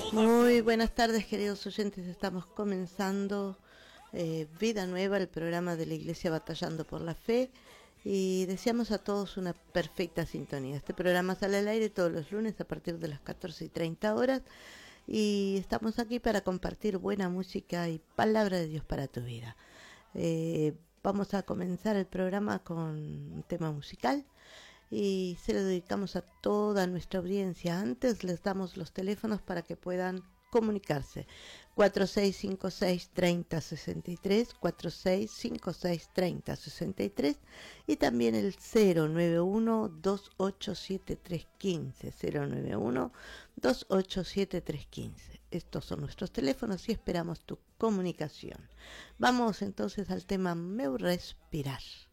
Muy buenas tardes, queridos oyentes. Estamos comenzando Vida Nueva, el programa de la Iglesia Batallando por la Fe, y deseamos a todos una perfecta sintonía. Este programa sale al aire todos los lunes a partir de las 14:30 horas y estamos aquí para compartir buena música y palabra de Dios para tu vida. Vamos a comenzar el programa con un tema musical y se lo dedicamos a toda nuestra audiencia. Antes les damos los teléfonos para que puedan comunicarse: 4656-3063, 4656-3063, y también el 091-287315, 091-287315. Estos son nuestros teléfonos y esperamos tu comunicación. Vamos entonces al tema Meu Respirar.